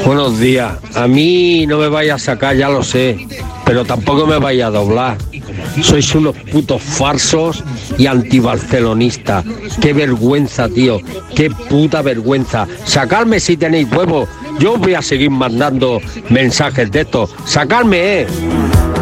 Buenos días. A mí no me vaya a sacar, ya lo sé, pero tampoco me vaya a doblar. Sois unos putos farsos y antibarcelonistas. Qué vergüenza, tío. Qué puta vergüenza. Sacarme si tenéis huevos. Yo os voy a seguir mandando mensajes de estos. Sacarme,